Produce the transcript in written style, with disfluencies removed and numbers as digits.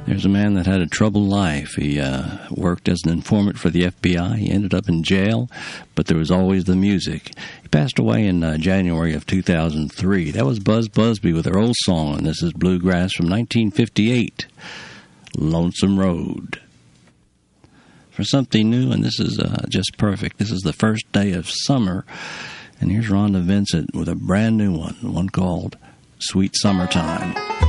There's a man that had a troubled life. He worked as an informant for the FBI. He ended up in jail, but there was always the music. He passed away in January of 2003. That was Buzz Busby with their old song, and this is Bluegrass from 1958, Lonesome Road. For something new, and this is just perfect. This is the first day of summer, and here's Rhonda Vincent with a brand new one called Sweet Summertime.